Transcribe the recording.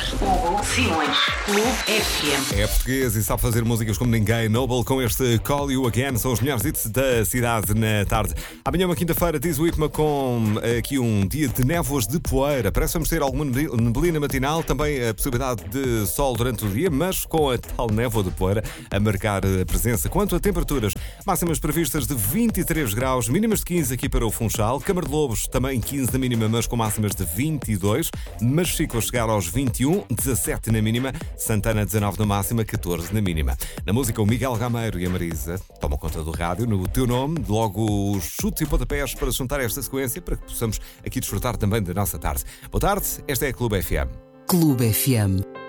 Hugo Simões, Clube FM. É português e sabe fazer músicas como ninguém. Noble com este Call You Again são os melhores hits da cidade na tarde. Amanhã, uma quinta-feira, diz o IPMA, com aqui um dia de névoas de poeira. Parece que vamos ter alguma neblina matinal, também a possibilidade de sol durante o dia, mas com a tal névoa de poeira a marcar a presença. Quanto a temperaturas, máximas previstas de 23 graus, mínimas de 15 aqui para o Funchal. Câmara de Lobos também 15 na mínima, mas com máximas de 22. Mas ficam a chegar aos 21, 17 na mínima. Santana 19 na máxima, 14 na mínima. Na música, o Miguel Gameiro e a Marisa tomam conta do rádio. No teu nome, logo os chutes e pontapés para juntar esta sequência, para que possamos aqui desfrutar também da nossa tarde. Boa tarde, esta é a Clube FM. Clube FM.